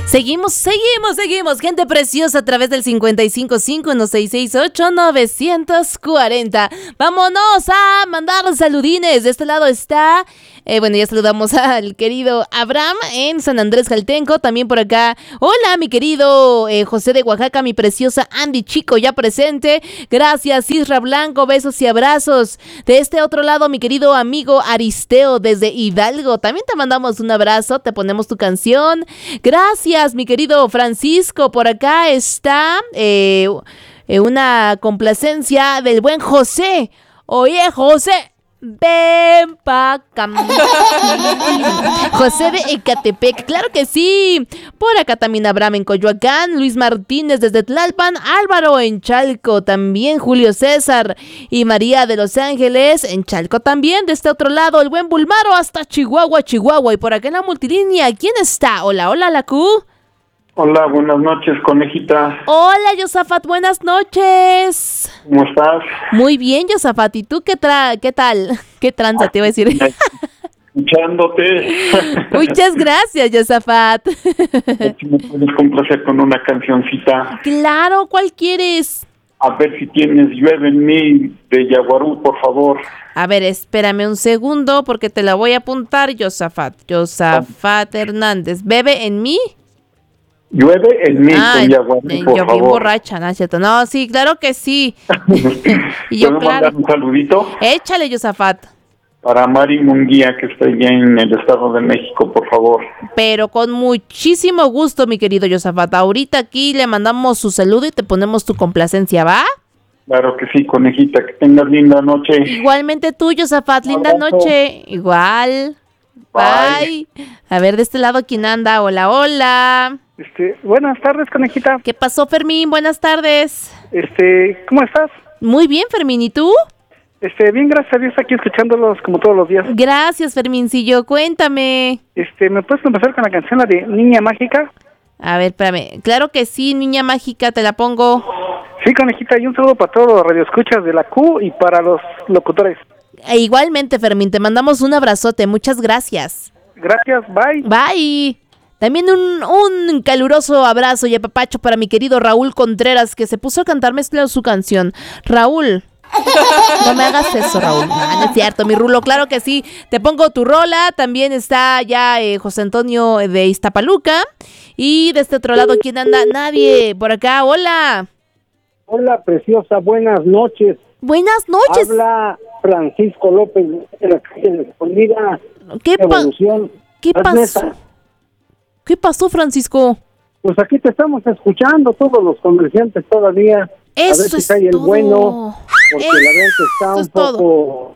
Seguimos, gente preciosa, a través del 5551668940. Vámonos a mandar saludines. De este lado está, ya saludamos al querido Abraham en San Andrés Jaltenco. También por acá, hola mi querido José de Oaxaca, mi preciosa Andy Chico ya presente. Gracias Isra Blanco, besos y abrazos. De este otro lado, mi querido amigo Aristeo desde Hidalgo. También te mandamos un abrazo, te ponemos tu canción. Gracias mi querido Francisco. Por acá está una complacencia del buen José. Oye José, ven pa' acá. José de Ecatepec, claro que sí. Por acá también Abraham en Coyoacán, Luis Martínez desde Tlalpan, Álvaro en Chalco, también Julio César y María de Los Ángeles en Chalco también. De este otro lado, el buen Bulmaro hasta Chihuahua. Y por acá en la multilínea, ¿quién está? Hola, la Q. Hola, buenas noches, conejita. Hola, Yosafat, buenas noches. ¿Cómo estás? Muy bien, Yosafat. ¿Y tú qué tal? ¿Qué tranza te iba a decir? Escuchándote. Muchas gracias, Yosafat. Si me puedes complacer con una cancioncita. Claro, ¿cuál quieres? A ver si tienes Llueve en mí de Yaguarú, por favor. A ver, espérame un segundo porque te la voy a apuntar, Yosafat. Yosafat Hernández. ¿Bebe en mí? Llueve en mí con Yaguarú, por yo favor. bien borracha, ¿no es cierto? No, sí, claro que sí. Y yo, ¿Puedo mandar un saludito? Échale, Yosafat. Para Mari Munguía, que está allá en el Estado de México, por favor. Pero con muchísimo gusto, mi querido Yosafat. Ahorita aquí le mandamos su saludo y te ponemos tu complacencia, ¿va? Claro que sí, conejita. Que tengas linda noche. Igualmente tú, Yosafat. Linda noche. Igual. Bye. A ver, de este lado, ¿quién anda? Hola. Buenas tardes, conejita. ¿Qué pasó, Fermín? Buenas tardes. ¿Cómo estás? Muy bien, Fermín. ¿Y tú? Bien, gracias a Dios, aquí escuchándolos como todos los días. Gracias, Fermíncillo. Cuéntame. ¿Me puedes empezar con la canción, la de Niña Mágica? A ver, espérame. Claro que sí, Niña Mágica, te la pongo. Sí, conejita, y un saludo para todos los radioescuchas de la Q y para los locutores. Igualmente, Fermín, te mandamos un abrazote. Muchas gracias. Gracias, bye. Bye. También un caluroso abrazo y apapacho para mi querido Raúl Contreras, que se puso a cantar mezclando su canción. Raúl, no me hagas eso, Raúl. No es cierto, mi Rulo, claro que sí. Te pongo tu rola. También está ya José Antonio de Iztapaluca. Y de este otro lado, ¿quién anda? Nadie. Por acá, hola. Hola, preciosa, buenas noches. Buenas noches. Habla Francisco López de la calle Escondida. ¿Qué pasó? ¿Qué pasó, Francisco? Pues aquí te estamos escuchando, todos los comerciantes todavía. Eso a ver si es cae el todo. Bueno, porque la venta está un poco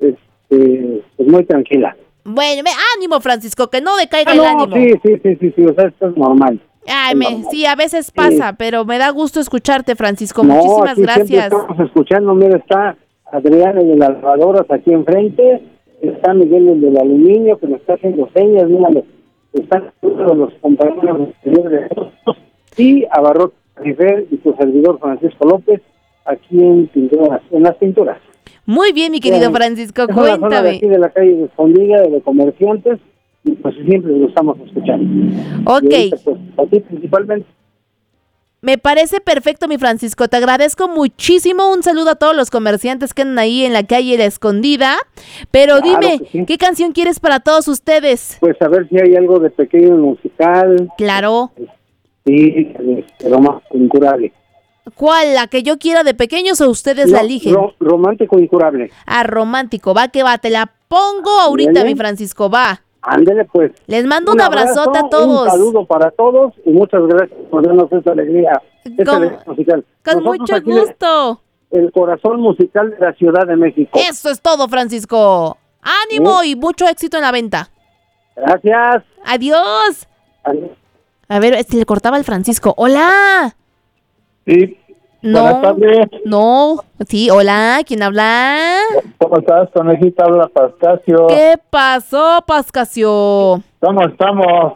pues muy tranquila. Bueno, ánimo, Francisco, que no decaiga el ánimo. Sí, o sea, esto es normal. Ay, normal. Sí, a veces pasa, pero me da gusto escucharte, Francisco. No, muchísimas gracias. Estamos escuchando, mira, está Adrián el de las lavadoras aquí enfrente, está Miguel el del aluminio que nos está haciendo señas, míralo. Están todos los compañeros de y Abarrot River y su servidor Francisco López aquí en las pinturas. Muy bien, mi querido Francisco, es cuéntame. Una zona de aquí de la calle de Escondida, de comerciantes, y pues siempre lo estamos escuchando. Ok. Y ahorita, pues, aquí principalmente. Me parece perfecto, mi Francisco. Te agradezco muchísimo. Un saludo a todos los comerciantes que andan ahí en la calle La Escondida. Pero claro, dime, sí. ¿Qué canción quieres para todos ustedes? Pues a ver si hay algo de pequeño musical. Claro. Sí, pero más incurable. ¿Cuál? ¿La que yo quiera de pequeños o ustedes la eligen? Romántico incurable. Ah, romántico. Va que va. Te la pongo ahorita, ¿Ándale? Mi Francisco. Va. Ándele pues. Les mando un abrazote a todos. Un saludo para todos y muchas gracias por darnos esta alegría, musical. Con mucho gusto. El corazón musical de la Ciudad de México. Eso es todo, Francisco. Ánimo y mucho éxito en la venta. Gracias. Adiós. Adiós. A ver, le cortaba al Francisco. Hola. Sí. Buenas tardes. No. Sí, hola. ¿Quién habla? ¿Cómo estás, conejita? Habla Pascasio. ¿Qué pasó, Pascasio? ¿Cómo estamos?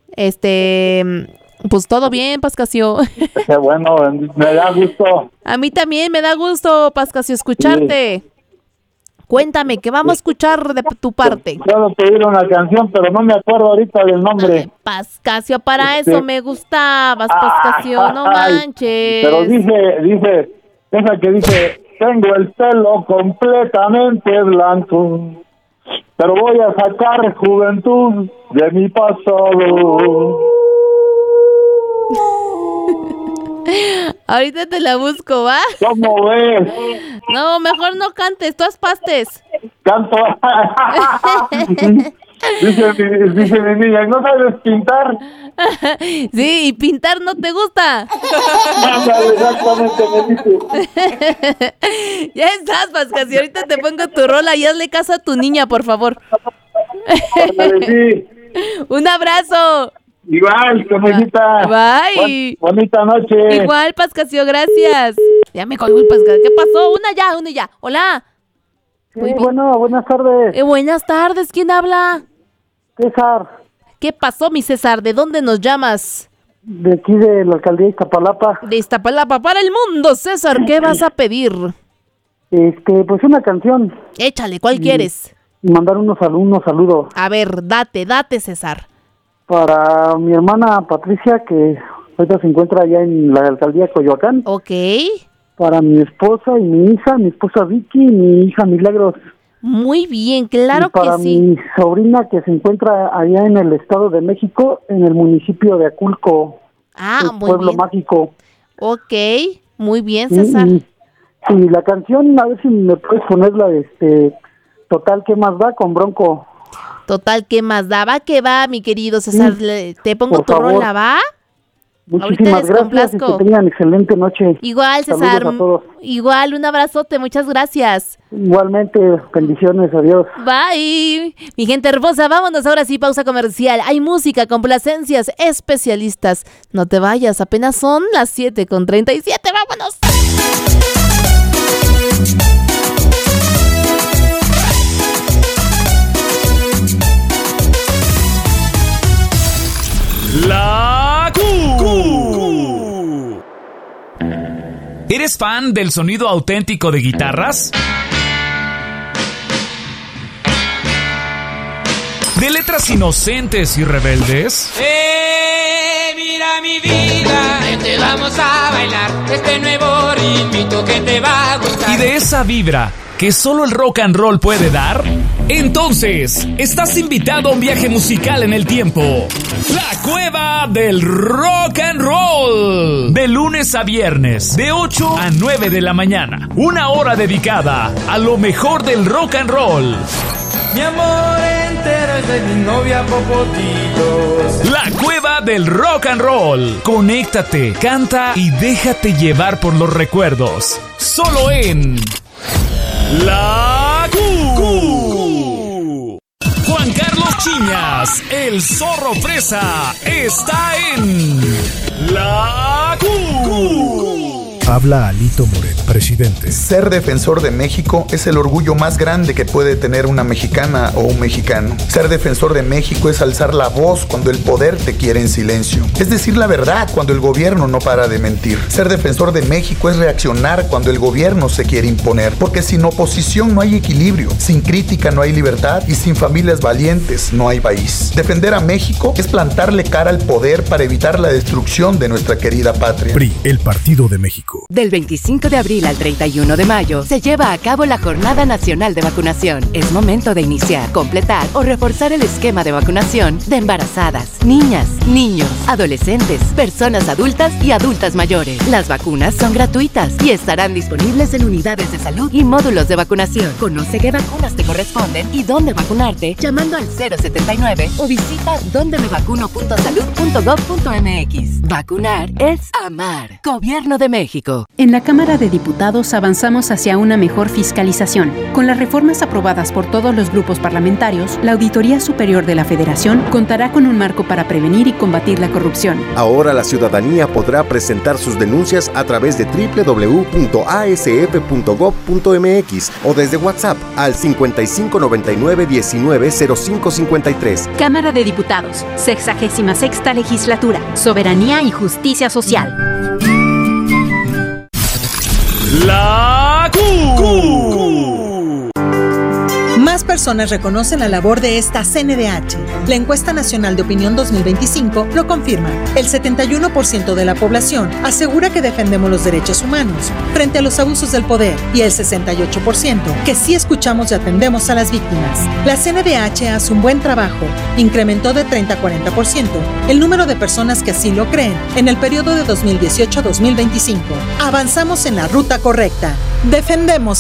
Pues todo bien, Pascasio. Qué bueno, me da gusto. A mí también me da gusto, Pascasio, escucharte. Sí. Cuéntame, ¿qué vamos a escuchar de tu parte? Puedo pedir una canción, pero no me acuerdo ahorita del nombre. Pascasio, para eso me gustabas, Pascasio, no manches. Pero dice, esa que dice, tengo el pelo completamente blanco, pero voy a sacar juventud de mi pasado. Ahorita te la busco, ¿va? ¿Cómo ves? No, mejor no cantes, tú haz pastes. Canto. dice mi niña, ¿no sabes pintar? Sí, y pintar no te gusta. Exactamente, me dice. Ya estás, Pascasio, ahorita te pongo tu rola y hazle caso a tu niña, por favor. Sí. Un abrazo. Igual, Tomecita. Bye. Bonita noche. Igual, Pascasio, gracias. Ya me colgó el Pascasio. ¿Qué pasó? Una ya. Hola. Sí, bueno, buenas tardes. Buenas tardes. ¿Quién habla? César, ¿Qué pasó, mi César? ¿De dónde nos llamas? de aquí de la alcaldía de Iztapalapa. De Iztapalapa para el mundo, César. ¿Qué vas a pedir? Pues una canción. Échale, ¿cuál quieres? Y mandar unos saludos. A ver, date, César. Para mi hermana Patricia, que ahorita se encuentra allá en la alcaldía de Coyoacán. Ok. Para mi esposa y mi hija, mi esposa Vicky y mi hija Milagros. Muy bien, claro que sí. Para mi sobrina que se encuentra allá en el Estado de México, en el municipio de Aculco, el muy pueblo bien. mágico. Ok, muy bien, César. Y la canción, a ver si me puedes ponerla, Total, ¿qué más da? Con Bronco. Total, ¿qué más da? Va que va, mi querido César. Te pongo tu rola, ¿va? Muchísimas gracias y que tengan excelente noche. Igual, César. Saludos a todos. Igual, un abrazote, muchas gracias. Igualmente, bendiciones, adiós. Bye. Mi gente hermosa, vámonos ahora sí, pausa comercial. Hay música, complacencias, especialistas. No te vayas, apenas son las 7:37, vámonos. La Q. ¿Eres fan del sonido auténtico de guitarras? ¿De letras inocentes y rebeldes? Mira mi vida, te vamos a bailar este nuevo ritmito que te va a gustar. ¿Y de esa vibra que solo el rock and roll puede dar? Entonces, estás invitado a un viaje musical en el tiempo. La Cueva del Rock and Roll. De lunes a viernes, de 8 a 9 de la mañana. Una hora dedicada a lo mejor del rock and roll. Mi amor entero es de mi novia Popotitos. La Cueva del Rock and Roll. Conéctate, canta y déjate llevar por los recuerdos. Solo en La Q. Juan Carlos Chiñas, el Zorro Fresa, está en La Q. Habla Alito Moreno, presidente. Ser defensor de México es el orgullo más grande que puede tener una mexicana o un mexicano. Ser defensor de México es alzar la voz cuando el poder te quiere en silencio. Es decir la verdad cuando el gobierno no para de mentir. Ser defensor de México es reaccionar cuando el gobierno se quiere imponer. Porque sin oposición no hay equilibrio, sin crítica no hay libertad y sin familias valientes no hay país. Defender a México es plantarle cara al poder para evitar la destrucción de nuestra querida patria. PRI, el Partido de México. Del 25 de abril al 31 de mayo se lleva a cabo la Jornada Nacional de Vacunación. Es momento de iniciar, completar o reforzar el esquema de vacunación de embarazadas, niñas, niños, adolescentes, personas adultas y adultas mayores. Las vacunas son gratuitas y estarán disponibles en unidades de salud y módulos de vacunación. Conoce qué vacunas te corresponden y dónde vacunarte llamando al 079 o visita dondemevacuno.salud.gov.mx. Vacunar es amar. Gobierno de México. En la Cámara de Diputados avanzamos hacia una mejor fiscalización. Con las reformas aprobadas por todos los grupos parlamentarios, la Auditoría Superior de la Federación contará con un marco para prevenir y combatir la corrupción. Ahora la ciudadanía podrá presentar sus denuncias a través de www.asf.gov.mx o desde WhatsApp al 5599-190553. Cámara de Diputados, 66ª Legislatura, Soberanía y Justicia Social. La Q. personas reconocen la labor de esta CNDH. La encuesta nacional de opinión 2025 lo confirma. El 71% de la población asegura que defendemos los derechos humanos frente a los abusos del poder y el 68% que sí escuchamos y atendemos a las víctimas. La CNDH hace un buen trabajo. Incrementó de 30 a 40% el número de personas que así lo creen en el periodo de 2018 a 2025. Avanzamos en la ruta correcta. Defendemos